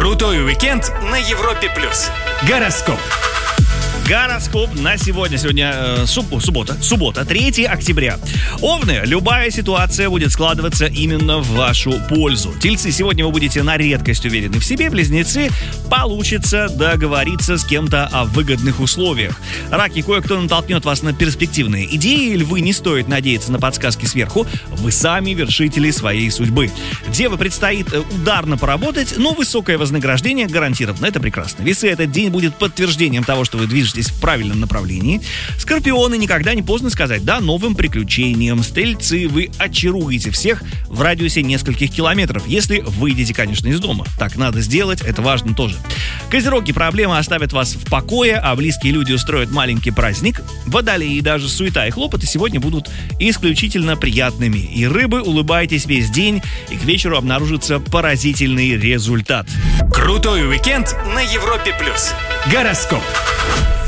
Крутой уикенд на Европе+. Гороскоп. Гороскоп на сегодня. Сегодня суббота, 3 октября. Овны, любая ситуация будет складываться именно в вашу пользу. Тельцы, сегодня вы будете на редкость уверены в себе. Близнецы, получится договориться с кем-то о выгодных условиях. Раки, кое-кто натолкнет вас на перспективные идеи. Львы, не стоит надеяться на подсказки сверху. Вы сами вершители своей судьбы. Девы, предстоит ударно поработать, но высокое вознаграждение гарантировано. Это прекрасно. Весы, этот день будет подтверждением того, что вы движетесь в правильном направлении. Скорпионы, никогда не поздно сказать «да» новым приключениям. Стрельцы, вы очаруете всех в радиусе нескольких километров, если выйдете, конечно, из дома. Так надо сделать, это важно тоже. Козероги, проблемы оставят вас в покое, а близкие люди устроят маленький праздник. Водолеи, даже суета и хлопоты сегодня будут исключительно приятными. И рыбы, улыбайтесь весь день, и к вечеру обнаружится поразительный результат. Крутой уикенд на Европе+. Гороскоп.